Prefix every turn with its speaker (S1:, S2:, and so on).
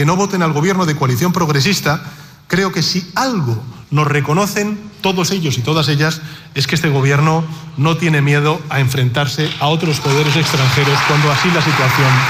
S1: que no voten al gobierno de coalición progresista, creo que si algo nos reconocen todos ellos y todas ellas es que este gobierno no tiene miedo a enfrentarse a otros poderes extranjeros cuando así la situación